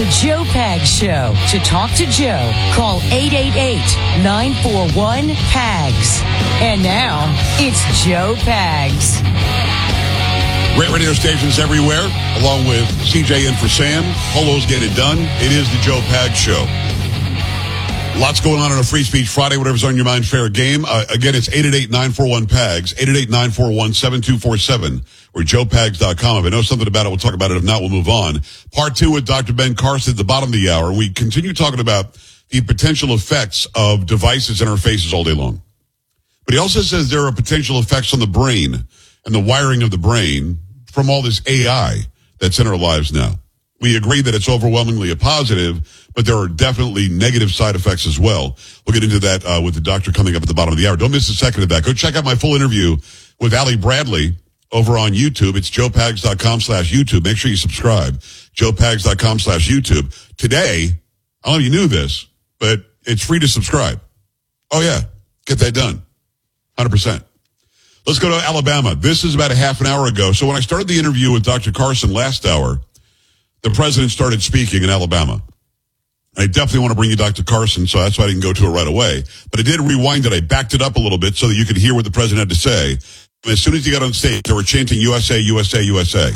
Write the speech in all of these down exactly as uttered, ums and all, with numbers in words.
The Joe Pags Show. To talk to Joe, call eight eight eight, nine four one, P A G S. And now, it's Joe Pags. Great radio stations everywhere, along with C J in for Sam. Polo's Get It Done. It is the Joe Pags Show. Lots going on on a Free Speech Friday, whatever's on your mind, fair game. Uh, again, it's eight eight eight, nine four one, P A G S, eight eight eight, nine four one, seven two four seven, or joe pags dot com. If I know something about it, we'll talk about it. If not, we'll move on. Part two with Doctor Ben Carson at the bottom of the hour. We continue talking about the potential effects of devices in our faces all day long. But he also says there are potential effects on the brain and the wiring of the brain from all this A I that's in our lives now. We agree that it's overwhelmingly a positive, but there are definitely negative side effects as well. We'll get into that uh, with the doctor coming up at the bottom of the hour. Don't miss a second of that. Go check out my full interview with Ali Bradley over on YouTube. It's joe pags dot com slash YouTube. Make sure you subscribe. joe pags dot com slash YouTube. Today, I don't know if you knew this, but it's free to subscribe. Oh, yeah. Get that done. one hundred percent. Let's go to Alabama. This is about a half an hour ago. So when I started the interview with Doctor Carson last hour, the president started speaking in Alabama. I definitely want to bring you Doctor Carson, so that's why I didn't go to it right away. But I did rewind it. I backed it up a little bit so that you could hear what the president had to say. And as soon as he got on stage, they were chanting U S A, U S A, U S A.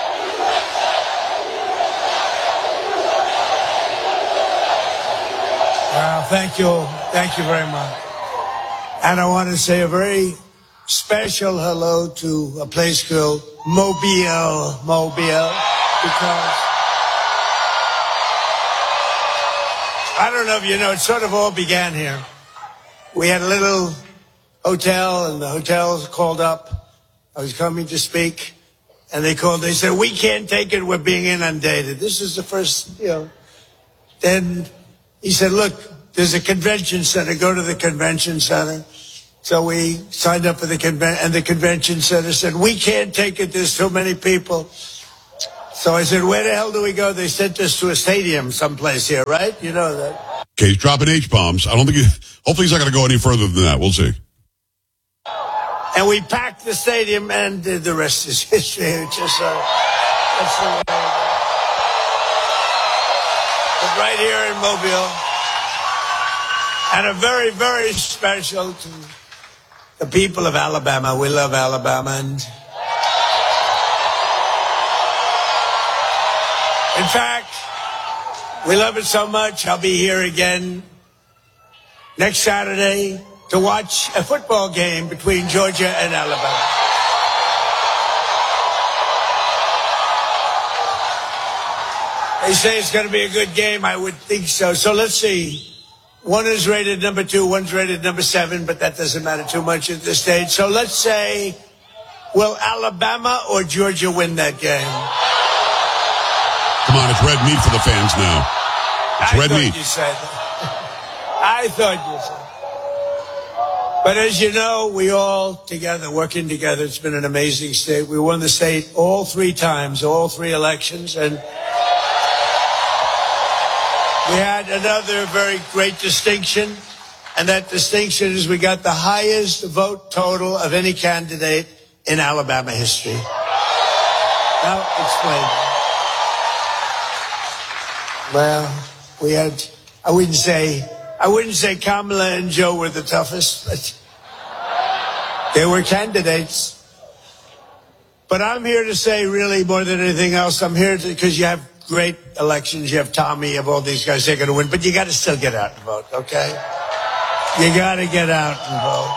Well, thank you. Thank you very much. And I want to say a very special hello to a place called Mobile, Mobile, because I don't know if you know, it sort of all began here. We had a little hotel, and the hotel called up. I was coming to speak, and they called. They said, we can't take it. We're being inundated. This is the first, you know. Then he said, look, there's a convention center. Go to the convention center. So we signed up for the convention, and the convention center said, we can't take it. There's too many people. So I said, where the hell do we go? They sent us to a stadium someplace here, right? You know that. Okay, he's dropping H-bombs. I don't think he, hopefully he's not going to go any further than that. We'll see. And we packed the stadium, and uh, the rest is history. It's just, uh, that's the way. But right here in Mobile. And a very, very special to the people of Alabama. We love Alabama. And in fact, we love it so much, I'll be here again next Saturday to watch a football game between Georgia and Alabama. They say it's going to be a good game. I would think so. So let's see. One is rated number two, one's rated number seven, but that doesn't matter too much at this stage. So let's say, will Alabama or Georgia win that game? Come on, it's red meat for the fans now. It's I red thought meat. You said that. I thought you said that. But as you know, we all together, working together, it's been an amazing state. We won the state all three times, all three elections, and we had another very great distinction, and that distinction is we got the highest vote total of any candidate in Alabama history. Now, explain. Well, we had, I wouldn't say, I wouldn't say Kamala and Joe were the toughest, but they were candidates. But I'm here to say, really, more than anything else, I'm here because you have great elections. You have Tommy, you have all these guys. They're going to win, but you got to still get out and vote, okay? You got to get out and vote.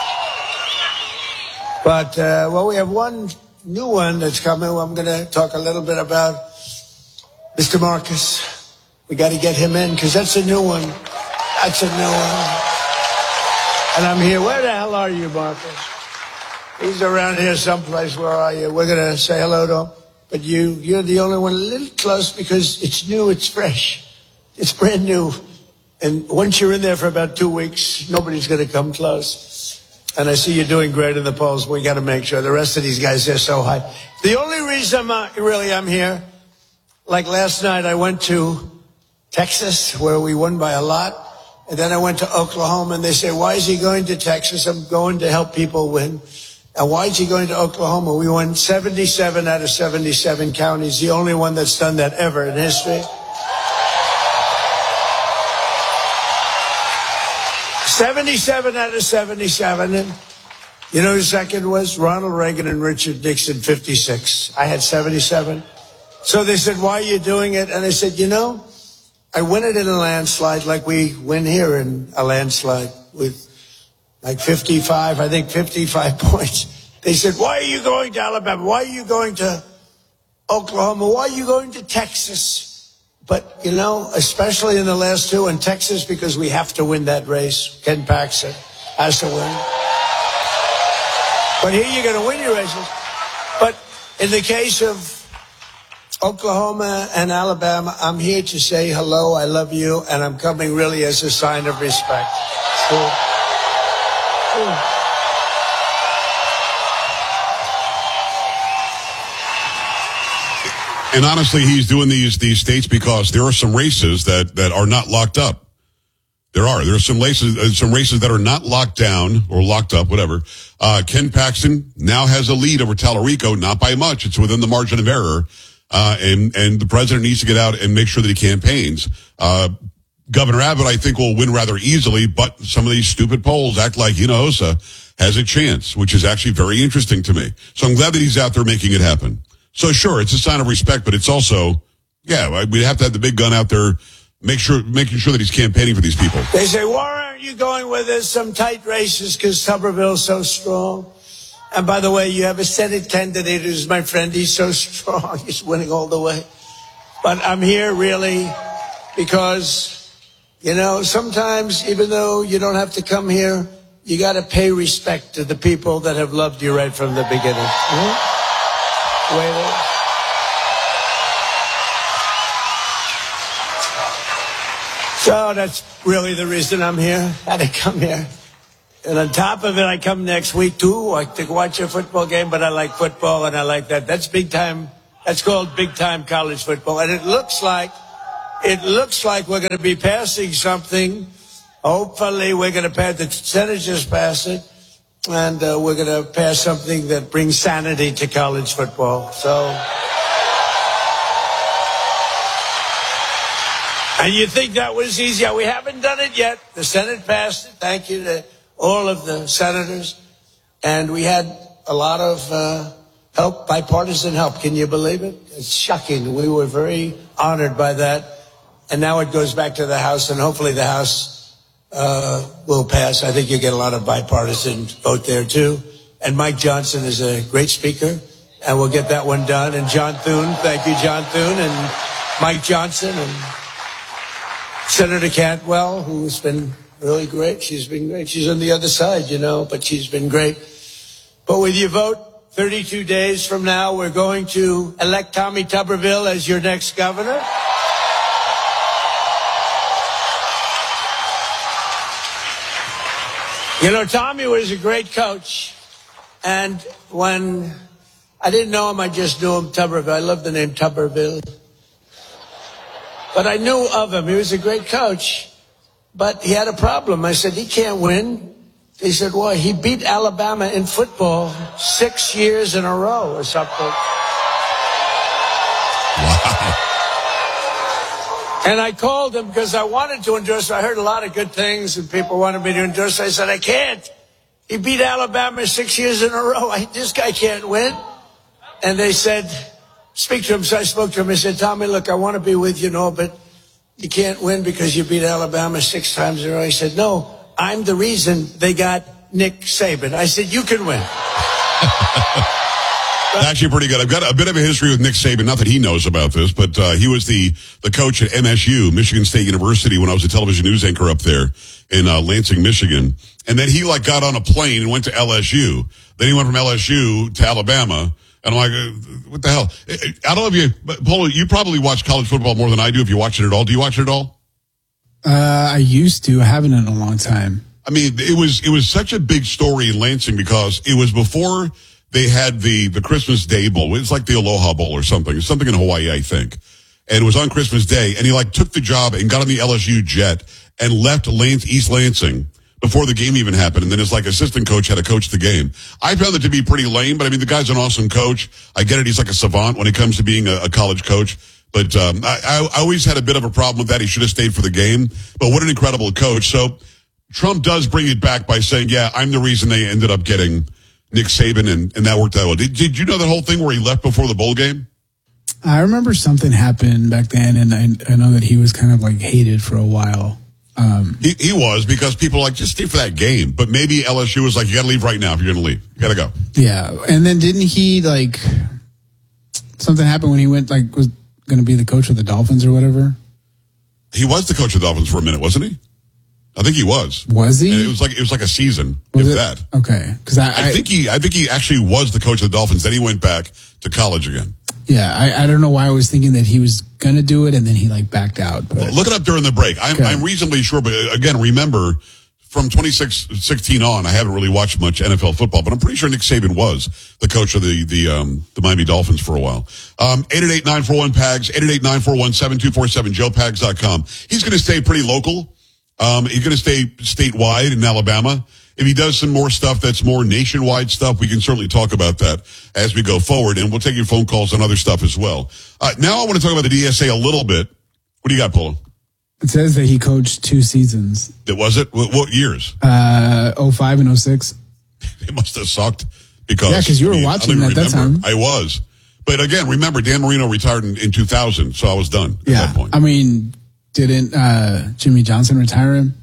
But, uh, well, we have one new one that's coming. I'm going to talk a little bit about Mister Marcus. We got to get him in because that's a new one. That's a new one. And I'm here. Where the hell are you, Marcus? He's around here someplace. Where are you? We're going to say hello to him. But you, you're the only one a little close because it's new, it's fresh. It's brand new. And once you're in there for about two weeks, nobody's going to come close. And I see you're doing great in the polls. We got to make sure. The rest of these guys, they're so high. The only reason I'm uh, really I'm here, like last night, I went to Texas, where we won by a lot. And then I went to Oklahoma, and they say, why is he going to Texas? I'm going to help people win. And why is he going to Oklahoma? We won seventy-seven out of seventy-seven counties, the only one that's done that ever in history. seventy-seven out of seventy-seven. And you know who second was? Ronald Reagan and Richard Nixon, fifty-six. I had seventy-seven. So they said, why are you doing it? And I said, you know, I win it in a landslide like we win here in a landslide with like fifty-five, I think fifty-five points. They said, why are you going to Alabama? Why are you going to Oklahoma? Why are you going to Texas? But, you know, especially in the last two, in Texas, because we have to win that race. Ken Paxton has to win. But here you're going to win your races. But in the case of Oklahoma and Alabama, I'm here to say hello, I love you, and I'm coming really as a sign of respect. So, oh. And honestly, he's doing these these states because there are some races that, that are not locked up. There are. There are some races, uh, some races that are not locked down or locked up, whatever. Uh, Ken Paxton now has a lead over Tallarico, not by much. It's within the margin of error. Uh, and, and the president needs to get out and make sure that he campaigns. Uh, Governor Abbott, I think, will win rather easily, but some of these stupid polls act like Hinojosa has a chance, which is actually very interesting to me. So I'm glad that he's out there making it happen. So sure, it's a sign of respect, but it's also, yeah, we have to have the big gun out there, make sure, making sure that he's campaigning for these people. They say, why aren't you going where there's some tight races because Tuberville's so strong? And by the way, you have a Senate candidate who's my friend. He's so strong. He's winning all the way. But I'm here really because, you know, sometimes even though you don't have to come here, you got to pay respect to the people that have loved you right from the beginning. Mm-hmm. Wait. So that's really the reason I'm here. Had to come here. And on top of it, I come next week too. I to watch a football game, but I like football and I like that. That's big time. That's called big time college football. And it looks like, it looks like we're going to be passing something. Hopefully we're going to pass, the Senate just passed it. And uh, we're going to pass something that brings sanity to college football. So, and you think that was easy? We haven't done it yet. The Senate passed it. Thank you to all of the senators. And we had a lot of uh, help, bipartisan help. Can you believe it? It's shocking. We were very honored by that. And now it goes back to the House, and hopefully the House Uh, will pass. I think you get a lot of bipartisan vote there too. And Mike Johnson is a great speaker, and we'll get that one done. And John Thune, thank you, John Thune, and Mike Johnson, and Senator Cantwell, who's been really great. She's been great. She's on the other side, you know, but she's been great. But with your vote, thirty-two days from now, we're going to elect Tommy Tuberville as your next governor. You know, Tommy was a great coach, and when I didn't know him, I just knew him, Tuberville. I love the name Tuberville. But I knew of him. He was a great coach, but he had a problem. I said, he can't win. He said, why? He beat Alabama in football six years in a row or something. Wow. And I called him because I wanted to endorse. I heard a lot of good things and people wanted me to endorse. I said, I can't. He beat Alabama six years in a row. I, this guy can't win. And they said, speak to him. So I spoke to him. I said, Tommy, look, I want to be with you, no, but you can't win because you beat Alabama six times in a row. He said, no, I'm the reason they got Nick Saban. I said, you can win. It's actually pretty good. I've got a bit of a history with Nick Saban. Not that he knows about this, but uh, he was the, the coach at M S U, Michigan State University, when I was a television news anchor up there in uh, Lansing, Michigan. And then he like got on a plane and went to L S U. Then he went from L S U to Alabama. And I'm like, what the hell? I don't know if you, Polo, you probably watch college football more than I do if you watch it at all. Do you watch it at all? Uh, I used to. I haven't in a long time. I mean, it was it was such a big story in Lansing because it was before they had the, the Christmas Day Bowl. It's like the Aloha Bowl or something. It's something in Hawaii, I think. And it was on Christmas Day. And he like took the job and got on the L S U jet and left Lance, East Lansing before the game even happened. And then his like assistant coach had to coach the game. I found it to be pretty lame, but I mean, the guy's an awesome coach. I get it. He's like a savant when it comes to being a, a college coach. But um, I, I always had a bit of a problem with that. He should have stayed for the game. But what an incredible coach. So Trump does bring it back by saying, yeah, I'm the reason they ended up getting Nick Saban, and, and that worked out well. Did, did you know that whole thing where he left before the bowl game? I remember something happened back then, and I, I know that he was kind of like hated for a while. Um, he, he was, because people were like, just stay for that game. But maybe L S U was like, you got to leave right now if you're going to leave. You got to go. Yeah. And then didn't he, like, something happened when he went, like, was going to be the coach of the Dolphins or whatever? He was the coach of the Dolphins for a minute, wasn't he? I think he was. Was he? And it was like it was like a season, was if it? that. Okay, because I, I, I think he, I think he actually was the coach of the Dolphins. Then he went back to college again. Yeah, I, I don't know why I was thinking that he was gonna do it and then he like backed out. But. Look it up during the break. I'm, Okay. I'm reasonably sure, but again, remember from twenty sixteen on, I haven't really watched much N F L football, but I'm pretty sure Nick Saban was the coach of the the um, the Miami Dolphins for a while. Um, eight eight eight, nine four one, P A G S, eight eight eight, nine four one, seven two four seven, joe pags dot com. He's going to stay pretty local. Um, he's going to stay statewide in Alabama. If he does some more stuff that's more nationwide stuff, we can certainly talk about that as we go forward, and we'll take your phone calls on other stuff as well. Uh, now I want to talk about the D S A a little bit. What do you got, Polo? It says that he coached two seasons. That was it? What, what years? Uh, oh five and oh six. It must have sucked because Yeah, because you were I mean, watching I at that remember. time. I was, but again, remember Dan Marino retired in, in two thousand, so I was done at Yeah, that point. I mean, didn't uh, Jimmy Johnson retire him?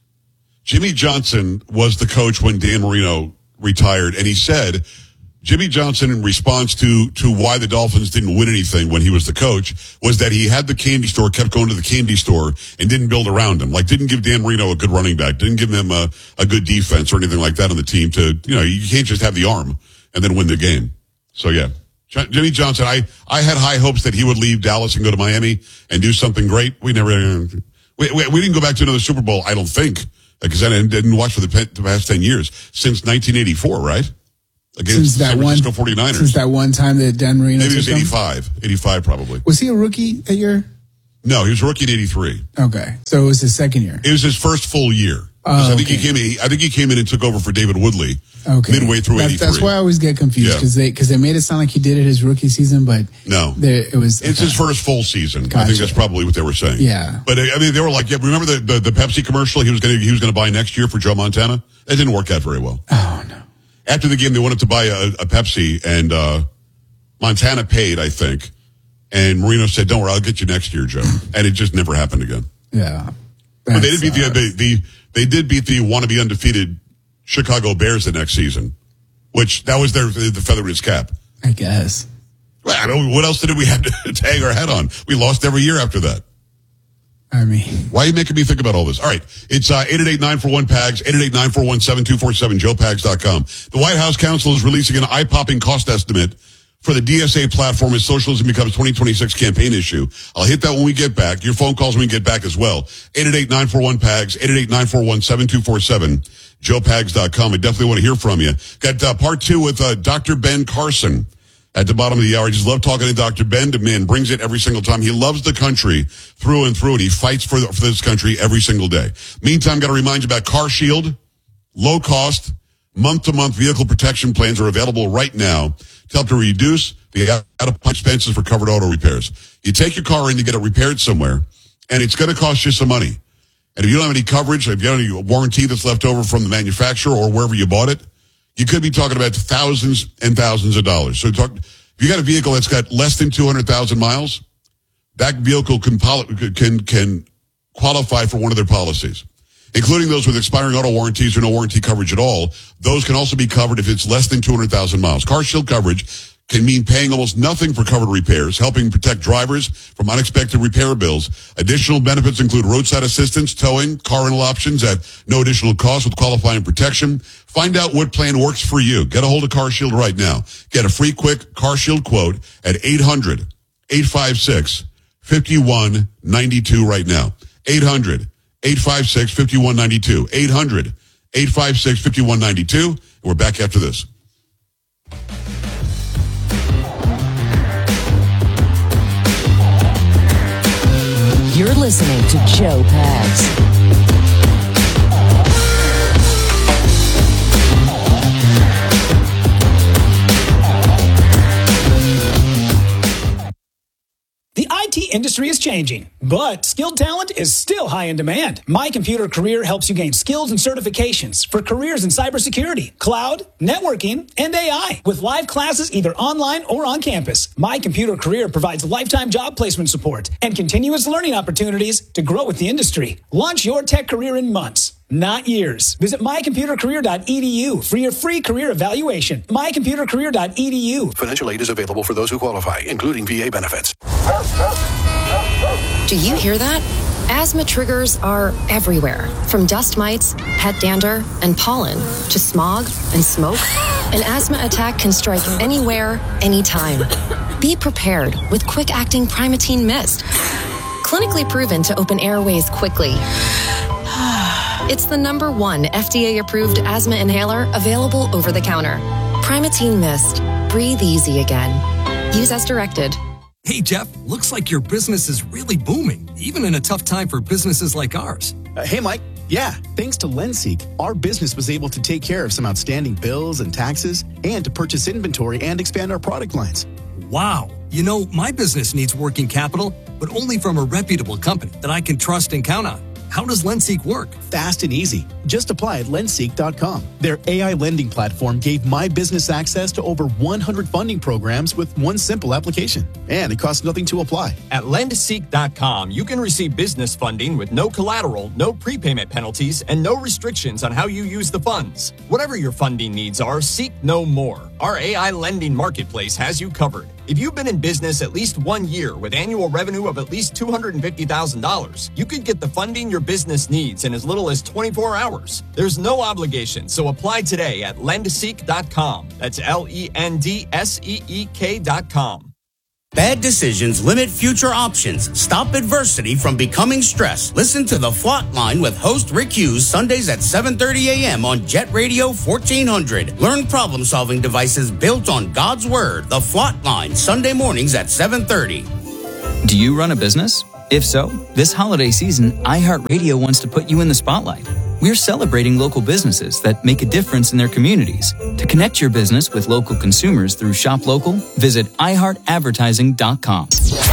Jimmy Johnson was the coach when Dan Marino retired, and he said Jimmy Johnson, in response to to why the Dolphins didn't win anything when he was the coach, was that he had the candy store, kept going to the candy store, and didn't build around him. Like, didn't give Dan Marino a good running back, didn't give him a, a good defense or anything like that on the team. To you know, you can't just have the arm and then win the game. So yeah, Jimmy Johnson, I I had high hopes that he would leave Dallas and go to Miami and do something great. We never, we we, we didn't go back to another Super Bowl, I don't think, because I didn't watch for the past ten years since nineteen eighty-four, right? Against Since the that San one, Francisco forty-niners. since that one time that Dan Marino Maybe it was took him? eighty-five. eighty-five probably. Was he a rookie that year? No, he was a rookie in eighty-three. Okay, so it was his second year. It was his first full year. Oh, I think okay. he came in, I think he came in and took over for David Woodley Okay, midway through That- eighty-three. That's why I always get confused Yeah. because they because they made it sound like he did it his rookie season, but No. there, it was. It's okay. his first full season. I Gotcha. think that's probably what they were saying. Yeah. But I mean, they were like, yeah, remember the, the, the Pepsi commercial he was going to, he was going to buy next year for Joe Montana? That didn't work out very well. Oh no. After the game, they wanted to buy a, a Pepsi, and uh, Montana paid, I think. And Marino said, don't worry, I'll get you next year, Joe. And it just never happened again. Yeah. But they did beat That's, the, uh, the, the they did beat the wannabe undefeated Chicago Bears the next season, which that was their the feather in his cap. I guess. Well, I don't, what else did we have to, to hang our head on? We lost every year after that. I mean, Why are you making me think about all this? All right. It's uh, eight eight eight, nine four one, P A G S, eight eight eight, nine four one, seven two four seven, joe pags dot com. The White House Council is releasing an eye-popping cost estimate for the D S A platform as socialism becomes twenty twenty-six campaign issue. I'll hit that when we get back. Your phone calls when we get back as well. eight eight eight, nine four one, P A G S, eight eight eight, nine four one, seven two four seven, joe pags dot com. I definitely want to hear from you. Got uh, part two with uh, Doctor Ben Carson at the bottom of the hour. I just love talking to Doctor Ben. The man brings it every single time. He loves the country through and through, and he fights for, the, for this country every single day. Meantime, got to remind you about Car Shield. Low cost, month-to-month vehicle protection plans are available right now to help to reduce the out-of-pocket expenses for covered auto repairs. You take your car in to get it repaired somewhere, and it's going to cost you some money. And if you don't have any coverage, if you don't have any warranty that's left over from the manufacturer or wherever you bought it, you could be talking about thousands and thousands of dollars. So talk, if you got a vehicle that's got less than two hundred thousand miles, that vehicle can, can, can qualify for one of their policies, including those with expiring auto warranties or no warranty coverage at all. Those can also be covered if it's less than two hundred thousand miles. Car Shield coverage can mean paying almost nothing for covered repairs, helping protect drivers from unexpected repair bills. Additional benefits include roadside assistance, towing, car rental options at no additional cost with qualifying protection. Find out what plan works for you. Get a hold of Car Shield right now. Get a free quick Car Shield quote at eight hundred, eight five six, five one nine two right now. eight hundred, eight five six, five one nine two. eight hundred, eight five six, five one nine two. And we're back after this. You're listening to Joe Pags. The I T industry is changing, but skilled talent is still high in demand. My Computer Career helps you gain skills and certifications for careers in cybersecurity, cloud, networking, and A I. With live classes either online or on campus, My Computer Career provides lifetime job placement support and continuous learning opportunities to grow with the industry. Launch your tech career in months, not years. Visit my computer career dot e d u for your free career evaluation. my computer career dot e d u. Financial aid is available for those who qualify, including V A benefits. Do you hear that? Asthma triggers are everywhere, from dust mites, pet dander, and pollen, to smog and smoke. An asthma attack can strike anywhere, anytime. Be prepared with quick-acting Primatene Mist. Clinically proven to open airways quickly. It's the number one F D A-approved asthma inhaler available over the counter. Primatene Mist. Breathe easy again. Use as directed. Hey, Jeff, looks like your business is really booming, even in a tough time for businesses like ours. Uh, hey, Mike. Yeah, thanks to Lenseek, our business was able to take care of some outstanding bills and taxes and to purchase inventory and expand our product lines. Wow. You know, my business needs working capital, but only from a reputable company that I can trust and count on. How does Lenseek work? Fast and easy. Just apply at lenseek dot com. Their A I lending platform gave my business access to over one hundred funding programs with one simple application. And it costs nothing to apply. At lenseek dot com, you can receive business funding with no collateral, no prepayment penalties, and no restrictions on how you use the funds. Whatever your funding needs are, seek no more. Our A I lending marketplace has you covered. If you've been in business at least one year with annual revenue of at least two hundred fifty thousand dollars, you could get the funding your business needs in as little as twenty-four hours. There's no obligation, so apply today at lenseek dot com. That's L E N D S E E K dot com. Bad decisions limit future options. Stop adversity from becoming stress. Listen to The Flot Line with host Rick Hughes Sundays at seven thirty a.m. on Jet Radio fourteen hundred. Learn problem-solving devices built on God's Word. The Flot Line, Sunday mornings at seven thirty. Do you run a business? If so, this holiday season, iHeartRadio wants to put you in the spotlight. We're celebrating local businesses that make a difference in their communities. To connect your business with local consumers through Shop Local, visit i heart advertising dot com.